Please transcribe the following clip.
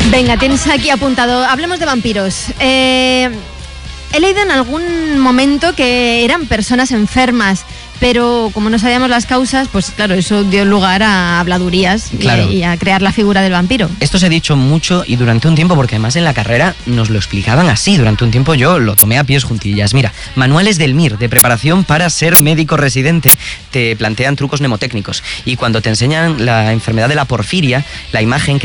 Venga, tienes aquí apuntado. Hablemos de vampiros. He leído en algún momento que eran personas enfermas, pero como no sabíamos las causas, pues claro, eso dio lugar a habladurías, claro, y a crear la figura del vampiro. Esto se ha dicho mucho y durante un tiempo, porque además en la carrera nos lo explicaban así. Durante un tiempo yo lo tomé a pies juntillas. Mira, manuales del MIR, de preparación para ser médico residente. Te plantean trucos mnemotécnicos. Y cuando te enseñan la enfermedad de la porfiria, la imagen que